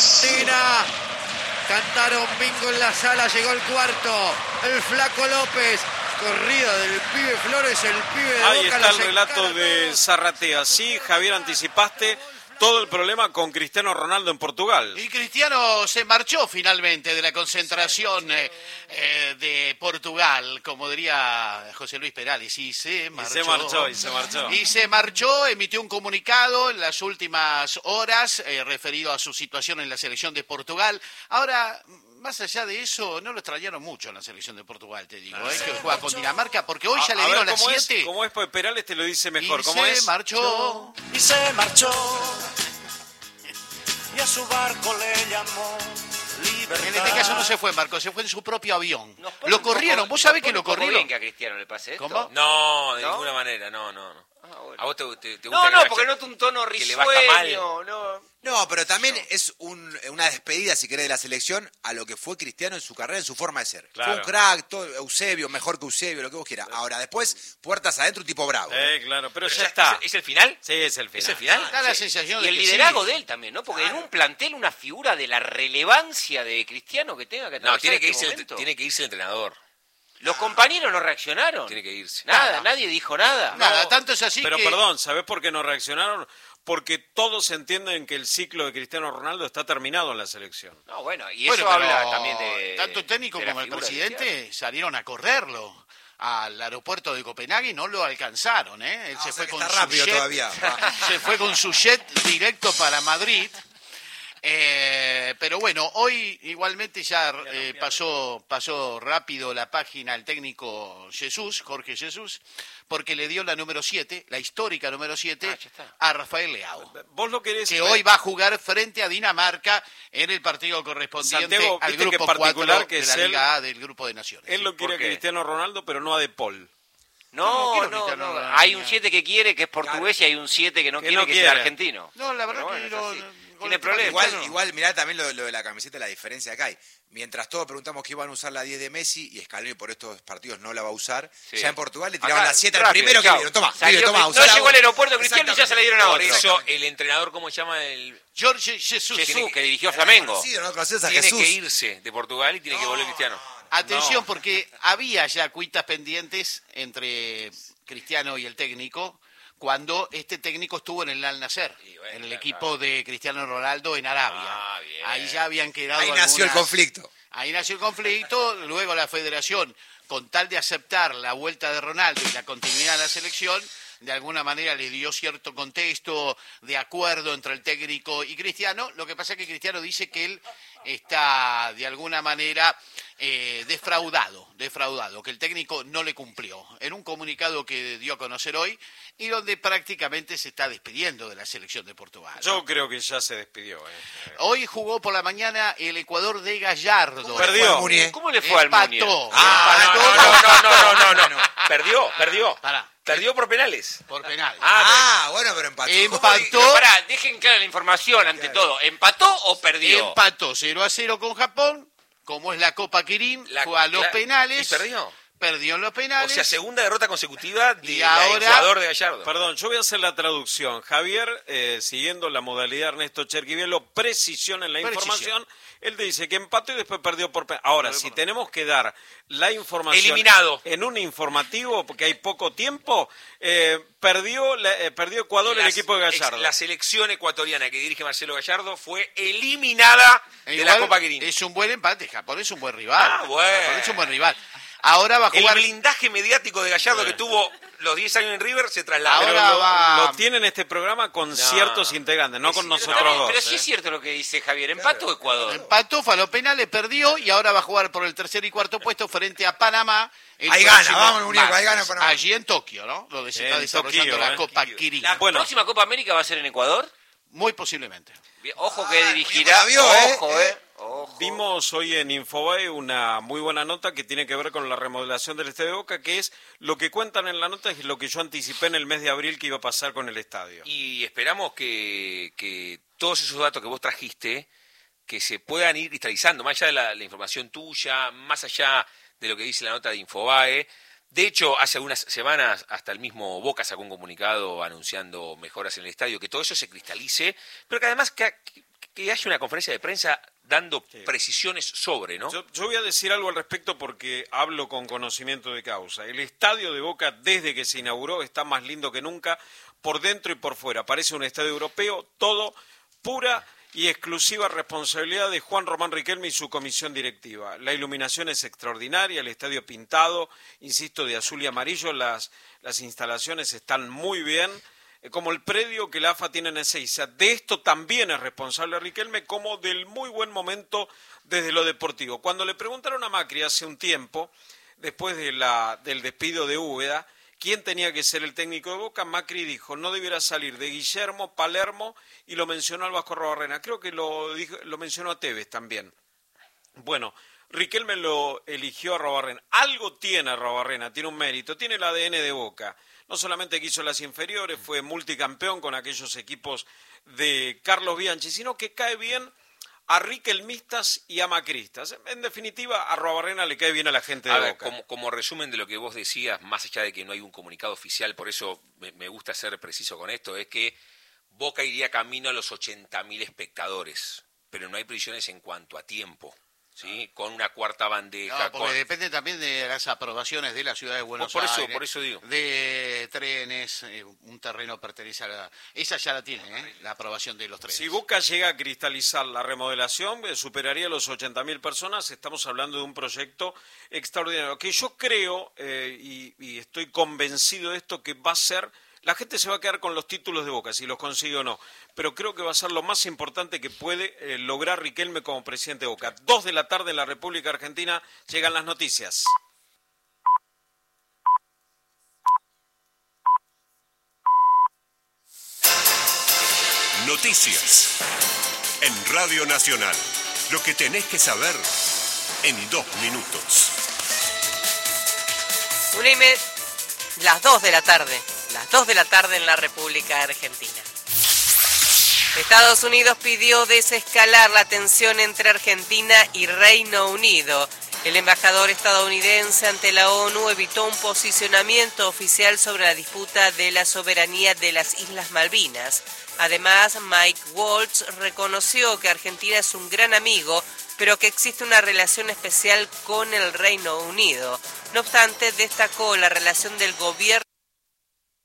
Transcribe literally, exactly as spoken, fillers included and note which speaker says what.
Speaker 1: Argentina. Cantaron bingo en la sala, llegó el cuarto. El Flaco López. Corrida del pibe Flores, el pibe de
Speaker 2: Ahí
Speaker 1: Boca.
Speaker 2: está el relato de Zarratea. Sí, Javier, anticipaste todo el problema con Cristiano Ronaldo en Portugal.
Speaker 3: Y Cristiano se marchó finalmente de la concentración eh, eh, de Portugal, como diría José Luis Perales, y se marchó.
Speaker 2: Y se marchó, y se marchó.
Speaker 3: Y se marchó, emitió un comunicado en las últimas horas eh, referido a su situación en la selección de Portugal. Ahora, más allá de eso, no lo extrañaron mucho en la selección de Portugal, te digo, eh, que juega con Dinamarca, porque hoy ya
Speaker 2: a,
Speaker 3: le
Speaker 2: a
Speaker 3: dieron
Speaker 2: ver,
Speaker 3: las
Speaker 2: ¿cómo
Speaker 3: siete.
Speaker 2: Es, ¿Cómo es? Pues Perales te lo dice mejor.
Speaker 3: Y
Speaker 2: ¿Cómo
Speaker 3: se
Speaker 2: es?
Speaker 3: marchó.
Speaker 4: Y se marchó. Y a su barco le llamó Libertad.
Speaker 3: En este caso no se fue, Marco, se fue en su propio avión.
Speaker 5: Nos pone
Speaker 3: Lo
Speaker 5: un poco-
Speaker 3: corrieron, vos
Speaker 5: nos
Speaker 3: sabés
Speaker 5: pone
Speaker 3: que lo
Speaker 5: un poco
Speaker 3: corrieron.
Speaker 5: bien que a Cristiano le pase esto.
Speaker 3: ¿Cómo?
Speaker 6: No, de
Speaker 5: ¿No?
Speaker 6: ninguna manera, no, no, no.
Speaker 5: Ah, bueno.
Speaker 6: ¿A vos te, te, te gusta
Speaker 5: No,
Speaker 6: que
Speaker 5: no,
Speaker 6: vaya-
Speaker 5: porque noto un tono
Speaker 6: que le
Speaker 5: risueño.
Speaker 6: vaya mal?
Speaker 5: No.
Speaker 7: No, pero también es un- una despedida, si querés, de la selección a lo que fue Cristiano en su carrera, en su forma de ser.
Speaker 2: Claro.
Speaker 7: Fue un crack, todo, Eusebio, mejor que Eusebio, lo que vos quieras. Ahora, después, puertas adentro, un tipo bravo.
Speaker 2: Eh, claro, pero,
Speaker 6: Pero
Speaker 2: ya
Speaker 6: ya
Speaker 2: está.
Speaker 6: ¿Es, es el final?
Speaker 2: Sí, es el final.
Speaker 6: ¿Es el final?
Speaker 3: Da la
Speaker 5: Sí.
Speaker 3: sensación
Speaker 5: Y
Speaker 3: de
Speaker 5: el
Speaker 3: que
Speaker 5: liderazgo
Speaker 3: sí.
Speaker 5: de él también, ¿no? Porque en un plantel una figura de la relevancia de Cristiano que tenga que
Speaker 6: No,
Speaker 5: atravesar
Speaker 6: tiene que,
Speaker 5: este
Speaker 6: irse el,
Speaker 5: momento.
Speaker 6: tiene que irse el entrenador.
Speaker 5: Los compañeros no reaccionaron.
Speaker 6: Tiene que irse.
Speaker 5: Nada,
Speaker 3: Nada.
Speaker 5: nadie dijo nada.
Speaker 3: Nada,
Speaker 5: No.
Speaker 3: tanto es así
Speaker 2: Pero
Speaker 3: que...
Speaker 2: perdón, ¿sabés por qué no reaccionaron? Porque todos entienden que el ciclo de Cristiano Ronaldo está terminado en la selección.
Speaker 5: No, bueno, y
Speaker 3: Bueno,
Speaker 5: eso
Speaker 3: pero
Speaker 5: habla también de...
Speaker 3: tanto el técnico
Speaker 5: de la
Speaker 3: como el
Speaker 5: figura de
Speaker 3: presidente
Speaker 5: Cristiano.
Speaker 3: salieron a correrlo al aeropuerto de Copenhague y no lo alcanzaron, ¿eh? Él
Speaker 7: Ah,
Speaker 3: se
Speaker 7: o sea
Speaker 3: fue
Speaker 7: que
Speaker 3: con
Speaker 7: está
Speaker 3: su
Speaker 7: rápido
Speaker 3: jet,
Speaker 7: todavía.
Speaker 3: se fue con su jet directo para Madrid. Eh, pero bueno, hoy igualmente ya eh, pasó pasó rápido la página el técnico Jesús, Jorge Jesús, porque le dio la número siete, la histórica número siete,
Speaker 5: Ah, ya está.
Speaker 3: a Rafael Leao,
Speaker 2: Vos lo querés...
Speaker 3: que hoy va a jugar frente a Dinamarca en el partido correspondiente
Speaker 2: Santiago,
Speaker 3: al
Speaker 2: viste que
Speaker 3: grupo
Speaker 2: particular
Speaker 3: cuatro
Speaker 2: que
Speaker 3: de
Speaker 2: es
Speaker 3: la
Speaker 2: él-
Speaker 3: Liga A del Grupo de Naciones.
Speaker 2: Él lo
Speaker 5: ¿por
Speaker 2: quiere a
Speaker 5: qué?
Speaker 2: Cristiano Ronaldo, pero no a De Paul.
Speaker 3: ¿Cómo
Speaker 5: No,
Speaker 3: quiero
Speaker 5: no,
Speaker 3: Cristiano
Speaker 5: no.
Speaker 3: Ronaldo?
Speaker 5: Hay un siete que quiere, que es portugués, y hay un siete que no
Speaker 2: Que
Speaker 5: quiere,
Speaker 2: no
Speaker 5: que
Speaker 2: quiere.
Speaker 5: sea argentino.
Speaker 3: No, la verdad
Speaker 5: Pero
Speaker 3: que
Speaker 5: bueno,
Speaker 3: no-
Speaker 5: es así.
Speaker 3: con
Speaker 5: Tiene
Speaker 3: el tema
Speaker 5: problemas.
Speaker 7: Igual,
Speaker 3: Cristiano-
Speaker 7: igual, mirá también lo, lo de la camiseta, la diferencia que hay. Mientras todos preguntamos que iban a usar la diez de Messi y Scaloni por estos partidos no la va a usar,
Speaker 5: Sí.
Speaker 7: ya en Portugal le tiraban
Speaker 5: Acá,
Speaker 7: la siete al
Speaker 5: rápido,
Speaker 7: primero que
Speaker 5: chao.
Speaker 7: vieron. Toma,
Speaker 5: Salió
Speaker 7: pibe, toma,
Speaker 5: que-
Speaker 7: usala
Speaker 5: no llegó
Speaker 7: vos.
Speaker 5: al aeropuerto Cristiano y ya se le dieron a
Speaker 6: Por
Speaker 5: otro.
Speaker 6: eso el entrenador, ¿cómo se llama? El...
Speaker 3: George Jesús.
Speaker 5: Jesús, que dirigió a Flamengo.
Speaker 7: Conocido, ¿no conoces a
Speaker 6: Tiene
Speaker 7: Jesús?
Speaker 6: que irse de Portugal y tiene que volver Cristiano.
Speaker 3: Atención, porque había ya cuitas pendientes entre Cristiano y el técnico cuando este técnico estuvo en el Al Nassr,
Speaker 6: Y bueno,
Speaker 3: en el
Speaker 6: claro,
Speaker 3: equipo de Cristiano Ronaldo en Arabia.
Speaker 6: Ah, bien.
Speaker 3: Ahí ya habían quedado
Speaker 7: Ahí nació el
Speaker 3: algunas-
Speaker 7: conflicto.
Speaker 3: Ahí nació el conflicto, luego la federación, con tal de aceptar la vuelta de Ronaldo y la continuidad de la selección, de alguna manera le dio cierto contexto de acuerdo entre el técnico y Cristiano. Lo que pasa es que Cristiano dice que él está de alguna manera eh, defraudado, defraudado, que el técnico no le cumplió. En un comunicado que dio a conocer hoy y donde prácticamente se está despidiendo de la selección de Portugal, ¿no?
Speaker 2: Yo creo que ya se despidió. eh.
Speaker 3: Hoy jugó por la mañana el Ecuador de Gallardo.
Speaker 2: Perdió.
Speaker 7: Munier.
Speaker 5: ¿Cómo le fue al Munier?
Speaker 3: Empató.
Speaker 7: Ah,
Speaker 3: Empató.
Speaker 6: No, no, no, no, no, no, no. Perdió, perdió.
Speaker 3: Pará.
Speaker 6: Perdió por penales.
Speaker 3: Por penal.
Speaker 7: Ah, bueno, pero empató.
Speaker 3: Empató.
Speaker 5: Pero pará, dejen clara la información ante todo. ¿Empató o perdió?
Speaker 3: Empató cero a cero con Japón. Como es la Copa Kirin,
Speaker 6: La-
Speaker 3: fue a los
Speaker 6: la-
Speaker 3: penales.
Speaker 6: ¿Y perdió?
Speaker 3: Perdió en los
Speaker 6: O
Speaker 3: penales.
Speaker 6: sea, segunda derrota consecutiva de
Speaker 3: Y
Speaker 6: la
Speaker 3: ahora-
Speaker 6: Ecuador de Gallardo.
Speaker 2: Perdón, yo voy a hacer la traducción. Javier, eh, siguiendo la modalidad de Ernesto Cherquivielo, precisión en la
Speaker 3: Precisión.
Speaker 2: información, él te dice que empató y después perdió por... pe- Ahora, si tenemos que dar la información...
Speaker 6: Eliminado.
Speaker 2: En un informativo, porque hay poco tiempo, eh, perdió, la- eh, perdió Ecuador el
Speaker 6: Las-
Speaker 2: equipo de Gallardo.
Speaker 6: ex- La selección ecuatoriana que dirige Marcelo Gallardo fue eliminada
Speaker 3: E
Speaker 6: de
Speaker 3: igual
Speaker 6: la Copa Quirín.
Speaker 3: es un buen empate. Japón es un buen rival.
Speaker 6: Ah, bueno.
Speaker 3: Japón es un buen rival. Ahora va a
Speaker 6: El
Speaker 3: jugar.
Speaker 6: blindaje mediático de Gallardo que tuvo los diez años en River se traslada.
Speaker 3: Ahora
Speaker 2: Pero lo,
Speaker 3: va-
Speaker 2: lo tiene en este programa con ciertos integrantes, no con
Speaker 6: Sí,
Speaker 2: nosotros
Speaker 5: Pero,
Speaker 2: dos.
Speaker 5: pero sí
Speaker 2: ¿eh?
Speaker 5: es cierto lo que dice Javier. ¿Empató Ecuador?
Speaker 3: Empató, fue a los penales, perdió y ahora va a jugar por el tercer y cuarto puesto frente a Panamá. el
Speaker 7: Ahí gana,
Speaker 3: próximo
Speaker 7: vamos, muñeco, ahí
Speaker 3: martes.
Speaker 7: gana Panamá.
Speaker 3: Allí en Tokio, ¿no? Donde se está
Speaker 2: En
Speaker 3: desarrollando
Speaker 2: Tokio,
Speaker 3: la
Speaker 2: ¿eh?
Speaker 3: Copa Kirin.
Speaker 5: ¿La
Speaker 2: Bueno.
Speaker 5: próxima Copa América va a ser en Ecuador?
Speaker 3: Muy posiblemente.
Speaker 5: Bien, ojo que
Speaker 7: Ah,
Speaker 5: dirigirá.
Speaker 7: la vio, ¿eh?
Speaker 5: Ojo,
Speaker 7: ¿Eh?
Speaker 5: eh. Ojo.
Speaker 2: Vimos hoy en Infobae una muy buena nota que tiene que ver con la remodelación del Estadio de Boca, que es lo que cuentan en la nota, es lo que yo anticipé en el mes de abril que iba a pasar con el estadio.
Speaker 6: Y esperamos que, que todos esos datos que vos trajiste, que se puedan ir cristalizando, más allá de la, la información tuya, más allá de lo que dice la nota de Infobae. De hecho, hace algunas semanas hasta el mismo Boca sacó un comunicado anunciando mejoras en el estadio, que todo eso se cristalice, pero que además que, que haya una conferencia de prensa dando
Speaker 2: Sí.
Speaker 6: precisiones sobre, ¿no?
Speaker 2: Yo, yo voy a decir algo al respecto porque hablo con conocimiento de causa. El estadio de Boca, desde que se inauguró, está más lindo que nunca, por dentro y por fuera. Parece un estadio europeo, todo pura y exclusiva responsabilidad de Juan Román Riquelme y su comisión directiva. La iluminación es extraordinaria, el estadio pintado, insisto, de azul y amarillo, las, las instalaciones están muy bien, eh, como el predio que la A F A tiene en Ezeiza. De esto también es responsable Riquelme, como del muy buen momento desde lo deportivo. Cuando le preguntaron a Macri hace un tiempo, después de la, del despido de Úbeda, quién tenía que ser el técnico de Boca, Macri dijo, no debiera salir de Guillermo, Palermo, y lo mencionó al Vasco Arruabarrena. Creo que lo, dijo, lo mencionó a Tevez también. Bueno, Riquelme lo eligió a Arruabarrena. Algo tiene Arruabarrena, tiene un mérito, tiene el A D N de Boca. No solamente que hizo las inferiores, fue multicampeón con aquellos equipos de Carlos Bianchi, sino que cae bien a riquelmistas y a macristas. En definitiva, a Arruabarrena le cae bien a la gente de
Speaker 6: A ver,
Speaker 2: Boca.
Speaker 6: como, como resumen de lo que vos decías, más allá de que no hay un comunicado oficial, por eso me, me gusta ser preciso con esto, es que Boca iría camino a los ochenta mil espectadores, pero no hay previsiones en cuanto a tiempo, ¿sí? Con una cuarta bandeja.
Speaker 3: No, porque
Speaker 6: con...
Speaker 3: depende también de las aprobaciones de la ciudad de Buenos
Speaker 6: por eso,
Speaker 3: Aires.
Speaker 6: por eso digo.
Speaker 3: De trenes, eh, un terreno pertenece a la... Esa ya la tiene, ¿eh? La aprobación de los trenes.
Speaker 2: Si Boca llega a cristalizar la remodelación, eh, superaría los ochenta mil personas. Estamos hablando de un proyecto extraordinario, que yo creo, eh, y, y estoy convencido de esto, que va a ser... La gente se va a quedar con los títulos de Boca, si los consigue o no, pero creo que va a ser lo más importante que puede eh, lograr Riquelme como presidente de Boca. Dos de la tarde en la República Argentina llegan las noticias.
Speaker 8: Noticias en Radio Nacional. Lo que tenés que saber en dos minutos.
Speaker 9: Una y me... Las dos de la tarde. Las dos de la tarde en la República Argentina. Estados Unidos pidió desescalar la tensión entre Argentina y Reino Unido. El embajador estadounidense ante la ONU evitó un posicionamiento oficial sobre la disputa de la soberanía de las Islas Malvinas. Además, Mike Waltz reconoció que Argentina es un gran amigo, pero que existe una relación especial con el Reino Unido. No obstante, destacó la relación del gobierno